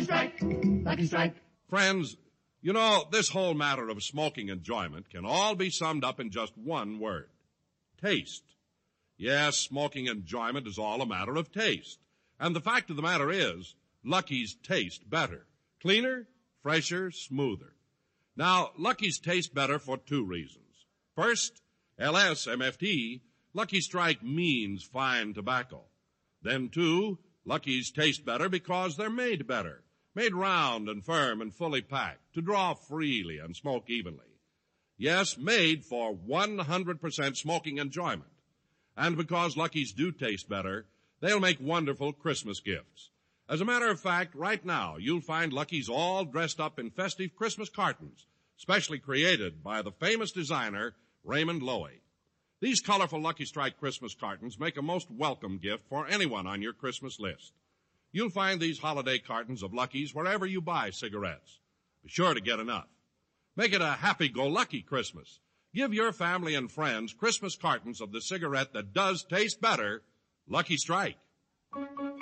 Strike, Lucky Strike. Friends, you know, this whole matter of smoking enjoyment can all be summed up in just one word. Taste. Yes, smoking enjoyment is all a matter of taste. And the fact of the matter is, Lucky's taste better. Cleaner, fresher, smoother. Now, Lucky's taste better for two reasons. First, LSMFT, Lucky Strike means fine tobacco. Then, two, Lucky's taste better because they're made better. Made round and firm and fully packed to draw freely and smoke evenly. Yes, made for 100% smoking enjoyment. And because Lucky's do taste better, they'll make wonderful Christmas gifts. As a matter of fact, right now, you'll find Lucky's all dressed up in festive Christmas cartons, specially created by the famous designer, Raymond Loewy. These colorful Lucky Strike Christmas cartons make a most welcome gift for anyone on your Christmas list. You'll find these holiday cartons of Lucky's wherever you buy cigarettes. Be sure to get enough. Make it a happy-go-lucky Christmas. Give your family and friends Christmas cartons of the cigarette that does taste better, Lucky Strike.